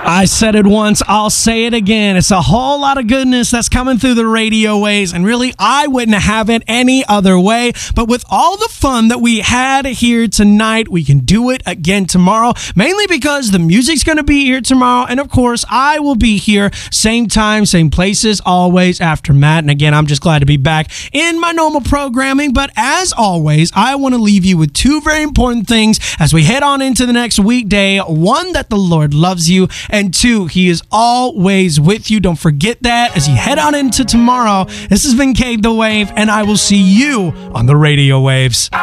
I said it once, I'll say it again. It's a whole lot of goodness that's coming through the radio waves, and really, I wouldn't have it any other way. But with all the fun that we had here tonight, we can do it again tomorrow, mainly because the music's going to be here tomorrow, and of course, I will be here, same time, same places, always after Matt. And again, I'm just glad to be back in my normal programming. But as always, I want to leave you with two very important things as we head on into the next weekday. One, that the Lord loves you, and two, He is always with you. Don't forget that as you head on into tomorrow. This has been Cade the Wave, and I will see you on the radio waves.